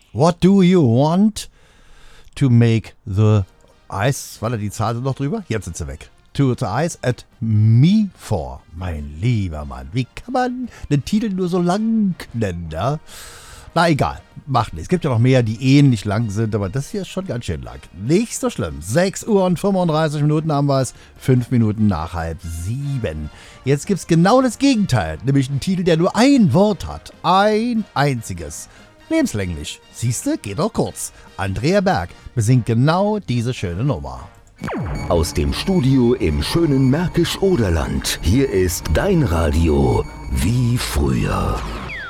What do you want to make the eyes, war da die Zahl noch drüber? Jetzt sind sie weg. To the eyes at me for. Mein lieber Mann, wie kann man den Titel nur so lang nennen, ja? Na egal, macht nichts. Es gibt ja noch mehr, die ähnlich lang sind, aber das hier ist schon ganz schön lang. Nicht so schlimm. 6 Uhr und 35 Minuten haben wir es. 5 Minuten nach 6:30. Jetzt gibt's genau das Gegenteil, nämlich einen Titel, der nur ein Wort hat. Ein einziges. Lebenslänglich. Siehste, geht auch kurz. Andrea Berg besingt genau diese schöne Nummer. Aus dem Studio im schönen Märkisch-Oderland. Hier ist dein Radio wie früher.